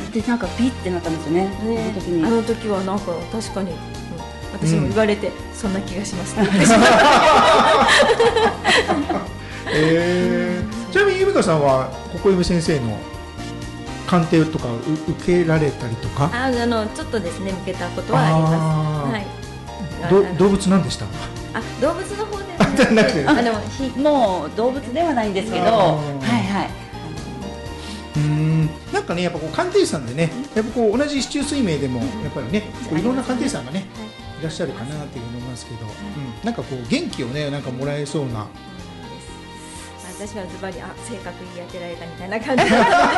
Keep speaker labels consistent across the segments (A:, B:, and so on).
A: でなんかピッてなったんですよね。
B: あの時はなんか確かに、私も言われて、そんな気がしますって言ってしまった。
C: ちなみにゆみかさんはここゆめ先生の鑑定とか受けられたりとか？
B: ちょっとですね、受けたことはあります。はい。
C: 動物なんでした？
B: 動物の方で
C: はなくて、
A: もう動物ではないんですけど、はいはい。
C: なんかね、やっぱこう鑑定士さんでね、やっぱこう同じ市中水明でもやっぱりね、いろんな鑑定士さんがねいらっしゃるかなっていうふうに思いますけど、なんかこう元気をね、なんかもらえそうな。
B: 私はズバリ正確に当てられたみたいな感じで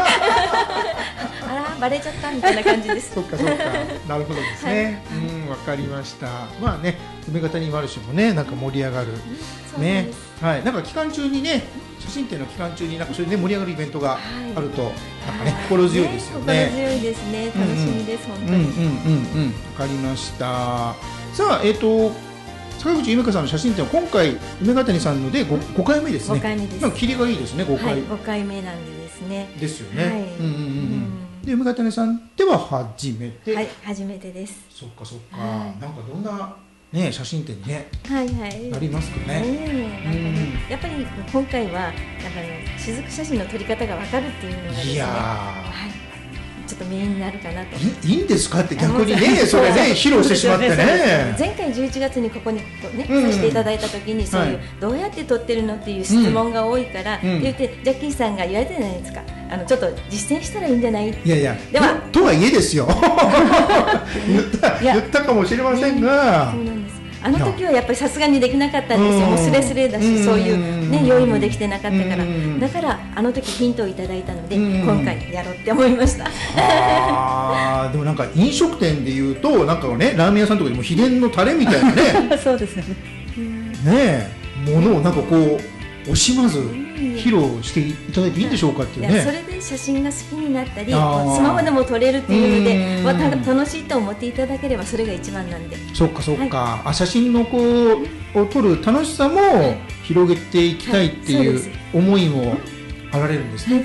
B: バレちゃったみたいな感じです。
C: そっかそっか、なるほどですね。わかりました。まあね、梅ヶ谷マルシェもね、なんか盛り上がるね、はい、なんか期間中にね、写真展の期間中になんかそれで盛り上がるイベントがあると、なんかね、心強いですよね。
B: 心強いですね。楽しみです、本当に。
C: わかりました。さあ、坂口ゆめかさんの写真展は今回梅ヶ谷さんので 5回目ですね。
B: 5回目です。
C: なんか切りがいいですね、5回。
B: 5回目なんでですね。
C: ですよね。で、梅ヶ谷さんでは初めて。
B: はい、初めてです。
C: そっかそっか。なんかどんなね、写真展にね、なりますかね。
B: やっぱり今回はなんか雫写真の撮り方がわかるっていうのがですね。いやー。ちょっとメインになるかなと。
C: いいんですかって逆にね、それね、披露してしまってね。
B: 前回11月にここにね、させていただいた時に、そういうどうやって撮ってるのっていう質問が多いから言ってジャッキーさんが言われてないですか。ちょっと実践したらいいんじゃない。
C: いやいや、とはいえですよ。言ったかもしれませんが。
B: そうなんです。あの時はやっぱりさすがにできなかったんですよ。もうスレスレだし、そういうね、用意もできてなかったから、だからあの時ヒントをいただいたので、今回やろうって思いました。
C: でもなんか飲食店でいうと、なんかね、ラーメン屋さんとかでも秘伝のタレみたいなね。
A: そうですね。
C: ねえ、ものをなんかこう惜しまず披露していただいていいんでしょうかっていうね。
B: それで写真が好きになったり、スマホでも撮れるっていうので、楽しいと思っていただければそれが一番なんで。
C: そうかそうか。写真のこうを撮る楽しさも広げていきたいっていう思いもあられるんですね。わ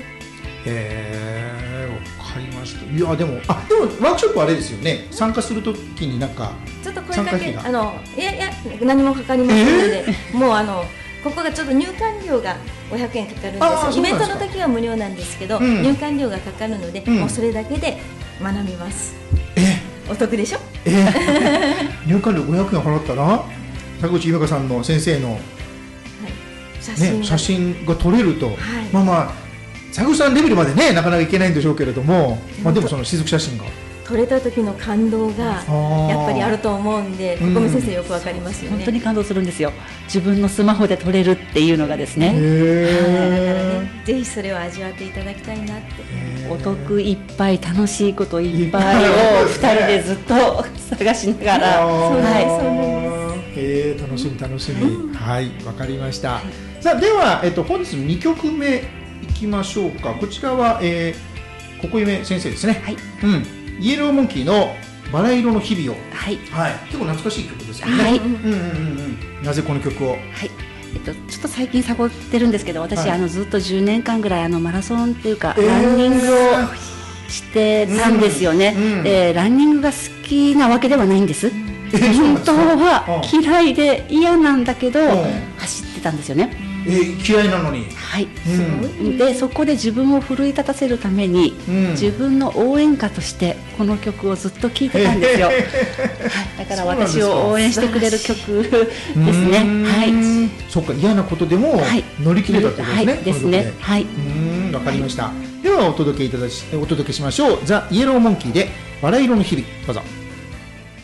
C: かりました。いやでもワークショップあれですよね。参加するときになんか
B: ちょっとこれだけいや何もかかりませんので、もうここがちょっと入館料が500円かかるんです。イベントの時は無料なんですけど、入館料がかかるので、もうそれだけで学びます。お得でしょ。
C: 入館料500円払ったら坂口ゆめかさんの先生の写真が撮れると、まあ坂口さんレベルまでねなかなかいけないんでしょうけれども、でもその雫写真が
B: 撮れた時の感動がやっぱりあると思うんで、小込先生よくわかりますよね。
A: 本当に感動するんですよ。自分のスマホで撮れるっていうのがですね。だから
B: ね、ぜひそれを味わっていただきたいなって。
A: お得いっぱい、楽しいこといっぱいを2人でずっと探しながら。
C: 楽しみ楽しみ。はい、わかりました。さあでは本日の2曲目いきましょうか。こちらはここゆめ先生ですね。
A: はい。
C: イエローモンキーのバラ色の日々を。
A: はい。
C: 結構懐かしい曲ですよね。
A: はい。
C: なぜこの曲を。
A: はい。ちょっと最近サボってるんですけど、私ずっと10年間ぐらいマラソンっていうかランニングをしてたんですよね。でランニングが好きなわけではないんです。本当は嫌いで嫌なんだけど走ってたんですよね。
C: 嫌いなのに。
A: はい。でそこで自分を奮い立たせるために、自分の応援歌としてこの曲をずっと聴いてたんですよ。だから私を応援してくれる曲ですね。はい。
C: そっか、嫌なことでも乗り切れたってことですね。
A: ですね。はい。
C: わかりました。ではお届けしましょう。ザ・イエローモンキーでバラ色の日々、どうぞ。